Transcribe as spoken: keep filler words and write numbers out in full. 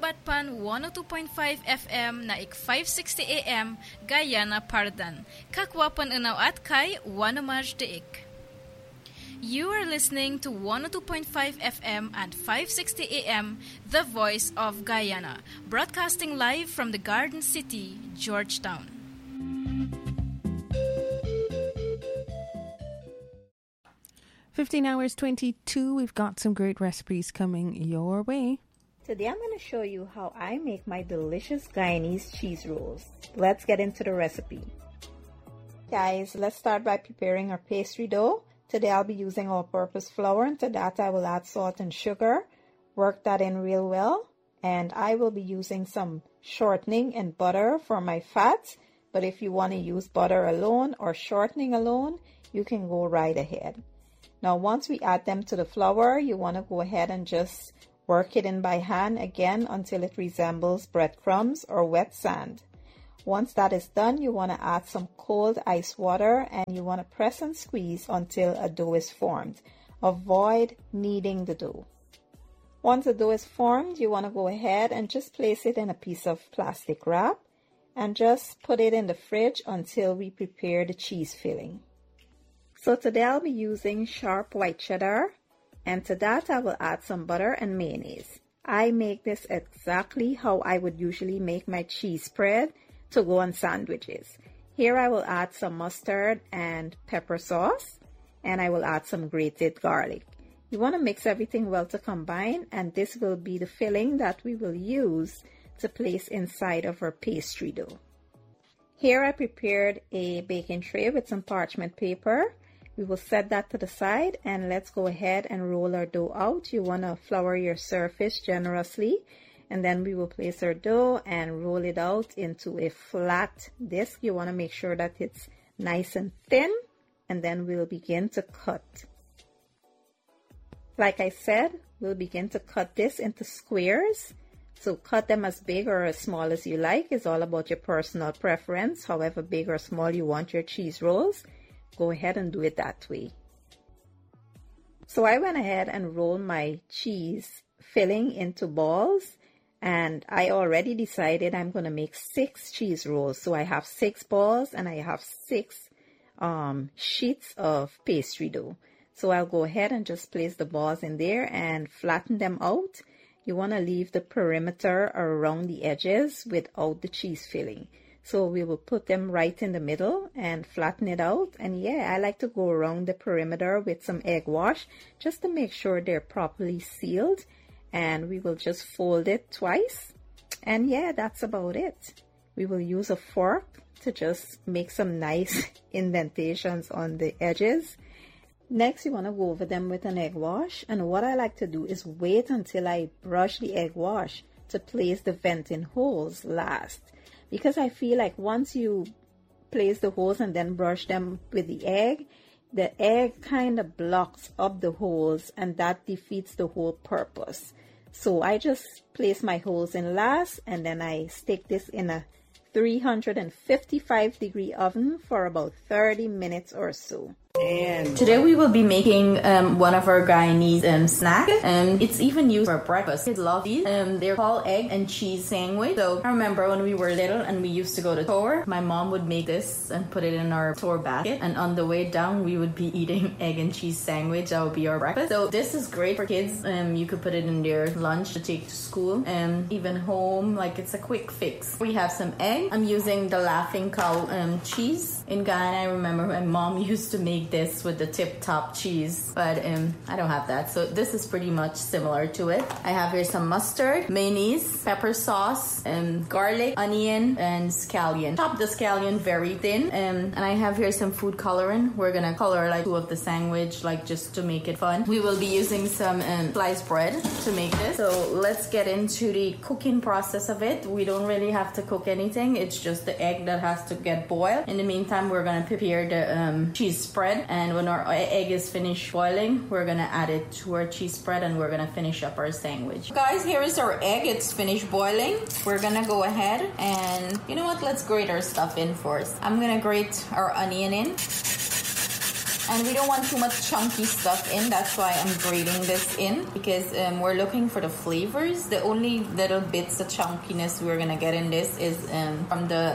Batpan one oh two point five F M na ik five sixty A M Guyana Pardan. Kakwapan unaw at kay Wanamaj Deik. You are listening to one oh two point five F M and five sixty A M, The Voice of Guyana, broadcasting live from the Garden City, Georgetown. fifteen hours twenty-two, we've got some great recipes coming your way. Today I'm going to show you how I make my delicious Guyanese cheese rolls. Let's get into the recipe. Guys, let's start by preparing our pastry dough. Today I'll be using all-purpose flour, and to that I will add salt and sugar. Work that in real well. And I will be using some shortening and butter for my fat. But if you want to use butter alone or shortening alone, you can go right ahead. Now once we add them to the flour, you want to go ahead and just work it in by hand again until it resembles breadcrumbs or wet sand. Once that is done, you want to add some cold ice water and you want to press and squeeze until a dough is formed. Avoid kneading the dough. Once the dough is formed, you want to go ahead and just place it in a piece of plastic wrap and just put it in the fridge until we prepare the cheese filling. So today I'll be using sharp white cheddar, and to that I will add some butter and mayonnaise. I make this exactly how I would usually make my cheese spread to go on sandwiches. Here I will add some mustard and pepper sauce, and I will add some grated garlic. You want to mix everything well to combine, and this will be the filling that we will use to place inside of our pastry dough. Here I prepared a baking tray with some parchment paper. We will set that to the side, and let's go ahead and roll our dough out. You want to flour your surface generously, and then we will place our dough and roll it out into a flat disc. You want to make sure that it's nice and thin, and then we'll begin to cut. Like I said, we'll begin to cut this into squares. So cut them as big or as small as you like. It's all about your personal preference. However big or small you want your cheese rolls, go ahead and do it that way. So I went ahead and rolled my cheese filling into balls, and I already decided I'm going to make six cheese rolls. So I have six balls and I have six um, sheets of pastry dough. So I'll go ahead and just place the balls in there and flatten them out. You want to leave the perimeter around the edges without the cheese filling. So we will put them right in the middle and flatten it out. And yeah, I like to go around the perimeter with some egg wash just to make sure they're properly sealed. And we will just fold it twice. And yeah, that's about it. We will use a fork to just make some nice indentations on the edges. Next, you want to go over them with an egg wash. And what I like to do is wait until I brush the egg wash to place the venting holes last. Because I feel like once you place the holes and then brush them with the egg, the egg kind of blocks up the holes and that defeats the whole purpose. So I just place my holes in last, and then I stick this in a three hundred fifty-five degree oven for about thirty minutes or so. And today we will be making um, one of our Guyanese um, snacks. Um, it's even used for breakfast. Kids love these. Um, they're called egg and cheese sandwich. So I remember when we were little and we used to go to store, my mom would make this and put it in our store basket. And on the way down, we would be eating egg and cheese sandwich. That would be our breakfast. So this is great for kids. Um, you could put it in their lunch to take to school and even home. Like, it's a quick fix. We have some egg. I'm using the Laughing Cow um, cheese. In Guyana, I remember my mom used to make this with the tip top cheese, but um, I don't have that, so this is pretty much similar to it. I have here some mustard, mayonnaise, pepper sauce, and garlic, onion, and scallion. Chop the scallion very thin, um, and I have here some food coloring. We're gonna color like two of the sandwich, like just to make it fun. We will be using some um, sliced bread to make this. So let's get into the cooking process of it. We don't really have to cook anything. It's just the egg that has to get boiled. In the meantime, we're gonna prepare the um, cheese spread, and when our egg is finished boiling, we're gonna add it to our cheese spread and we're gonna finish up our sandwich. Guys, here is our egg. It's finished boiling. We're gonna go ahead and, you know what, let's grate our stuff in first. I'm gonna grate our onion in. And we don't want too much chunky stuff in. That's why I'm grating this in, because um, we're looking for the flavors. The only little bits of chunkiness we're going to get in this is um, from the